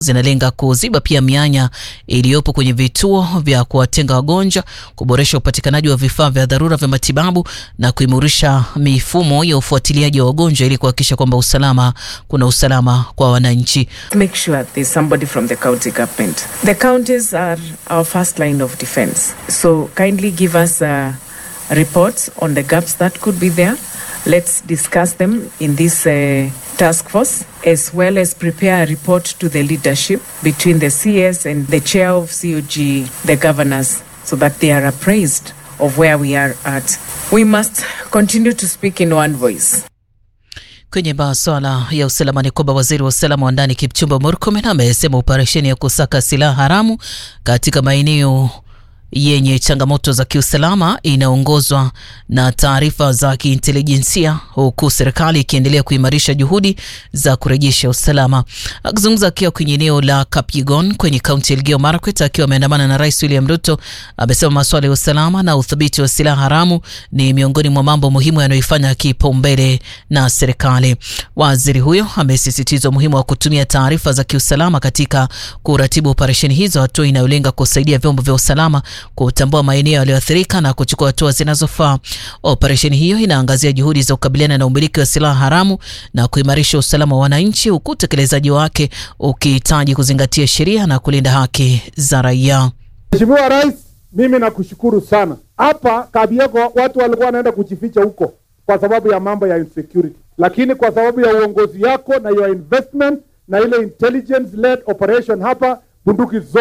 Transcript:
zinalenga kuziba pia mianya iliyopo kwenye vituo vya kuwatenga wagonjwa, kuboresha upatikanaji wa vifaa vya dharura vya matibabu na kuimarisha mifumo ya ufuatiliaji wa wagonjwa ili kuhakikisha kwamba kuna usalama kwa wananchi. Make sure there's somebody from the county government. The counties are our first line of defense. So kindly give us reports on the gaps that could be there. Let's discuss them in this task force, as well as prepare a report to the leadership between the CS and the chair of COG, the governors, so that they are appraised of where we are at. We must continue to speak in one voice. Kwenye masuala ya usalama ni kwamba waziri wa usalama wa ndani Kipchumba Murkomen amesema operesheni ya kusaka silaha haramu katika maeneo yenye changamoto za kiusalama inaongozwa na taarifa za kiintelijensia, huku serikali ikiendelea kuimarisha juhudi za kurejesha usalama. Akizungumza akiwa kwenye eneo la Kapyigon kwenye kaunti ya Elgeyo Marakwet akiwa ameandamana na Rais William Ruto, amesema masuala ya usalama na udhibiti wa silaha haramu ni miongoni mwa mambo muhimu yanayoifanya kipaumbele na serikali. Waziri huyo amesisitiza umuhimu wa kutumia taarifa za kiusalama katika kuratibu operesheni hizo, hatua inayolenga kusaidia vyombo vya usalama kutambua maeneo yaliyoathirika na kuchukua hatua zinazofaa. Operesheni hiyo inaangazia juhudi za kukabiliana na umiliki wa silaha haramu na kuimarisha usalama wa wananchi, huku utekelezaji wake ukihitaji kuzingatia sheria na kulinda haki za raia. Mheshimiwa Rais, mimi nakushukuru sana. Hapa Kabiego watu walikuwa wanaenda kujificha huko kwa sababu ya mambo ya insecurity. Lakini kwa sababu ya uongozi yako na your investment na ile intelligence led operation hapa, bunduki zote